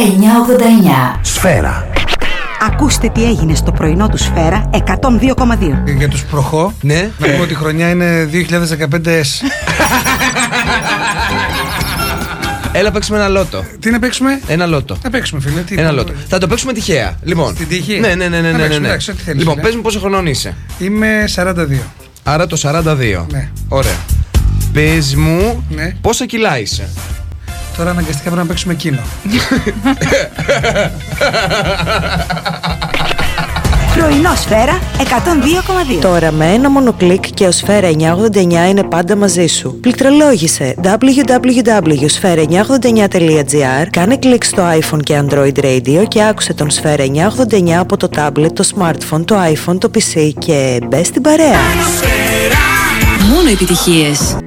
989. Σφαίρα. Ακούστε τι έγινε στο πρωινό του Σφαίρα 102,2. Για τους προχώ, Ναι. να πω ότι η χρονιά είναι 2015S. Έλα, παίξουμε ένα λότο. Τι να παίξουμε? Ένα λότο. Να παίξουμε, φίλε. Τι Ένα λότο. Θα το παίξουμε τυχαία. Λοιπόν. Στην τύχη? Ναι. Να παίξουμε, εντάξει, ό,τι θέλεις, Λοιπόν, φίλε. πες μου πόσο χρονών είσαι. Είμαι 42. Άρα το 42. Ναι. Ωραία. Πες μου Ναι. πόσα κιλά είσαι. Τώρα αναγκαστικά πρέπει να παίξουμε εκείνο. Πρωινό Σφαίρα 102,2. Τώρα με ένα μόνο κλικ και ο Σφαίρα 989 είναι πάντα μαζί σου. Πληκτρολόγησε www.sfera989.gr, κάνε κλικ στο iPhone και Android Radio και άκουσε τον Σφαίρα 989 από το tablet, το smartphone, το iPhone, το PC και μπες στην παρέα. Μόνο επιτυχίες.